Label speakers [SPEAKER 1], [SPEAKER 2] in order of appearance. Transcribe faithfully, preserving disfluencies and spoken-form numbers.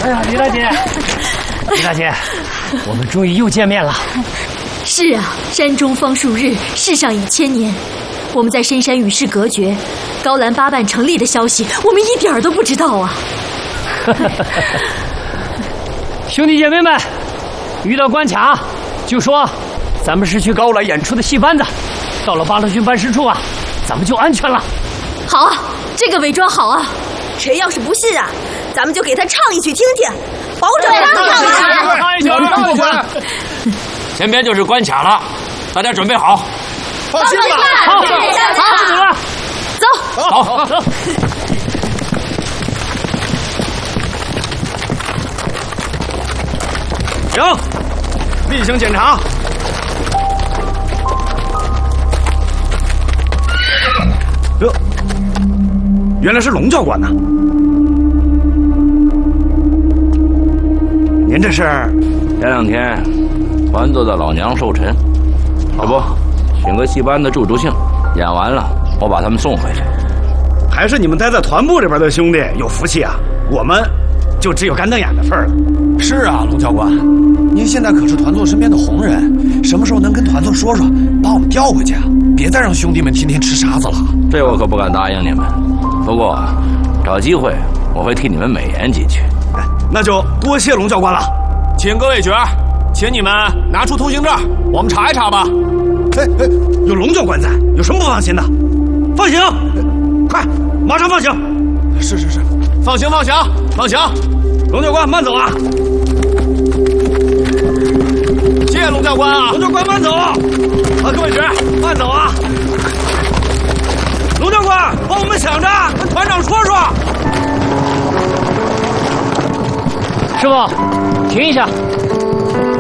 [SPEAKER 1] 哎呀，李大姐，李大姐，我们终于又见面了。
[SPEAKER 2] 是啊，山中方数日，世上已千年。我们在深山与世隔绝，高兰八瓣成立的消息，我们一点儿都不知道啊。
[SPEAKER 1] 兄弟姐妹们，遇到关卡，就说咱们是去高兰演出的戏班子，到了八路军办事处啊，咱们就安全了。
[SPEAKER 2] 好啊，这个伪装好啊！
[SPEAKER 3] 谁要是不信啊，咱们就给他唱一曲听听，保准让他唱
[SPEAKER 1] 完。唱一曲，唱一曲。
[SPEAKER 4] 前边就是关卡了，大家准备好。
[SPEAKER 3] 放心吧，
[SPEAKER 1] 好，好，走了，
[SPEAKER 2] 走，
[SPEAKER 4] 好，
[SPEAKER 1] 走。
[SPEAKER 5] 行，例行检查。哟，原来是龙教官呐！您这是？
[SPEAKER 4] 前两天团座的老娘寿辰，这不，请个戏班子助助兴，演完了我把他们送回去。
[SPEAKER 5] 还是你们待在团部这边的兄弟有福气啊，我们就只有干瞪眼的份儿了。
[SPEAKER 6] 是啊，龙教官，您现在可是团座身边的红人，什么时候能跟团座说说，把我们调回去啊？别再让兄弟们天天吃沙子了。
[SPEAKER 4] 这我可不敢答应你们，不过找机会我会替你们美言几句。
[SPEAKER 5] 哎，那就多谢龙教官了。
[SPEAKER 7] 请各位角儿，请你们拿出通行证，我们查一查吧。
[SPEAKER 5] 哎哎，有龙教官在，有什么不放心的？放行，快，马上放行。
[SPEAKER 6] 是是是，
[SPEAKER 7] 放行放行放行。
[SPEAKER 5] 龙教官慢走啊！
[SPEAKER 7] 谢谢龙教官啊！
[SPEAKER 5] 龙教官慢走啊！各位角儿慢走啊！龙教官，帮我们想着跟团长说说。
[SPEAKER 1] 师傅，停一下。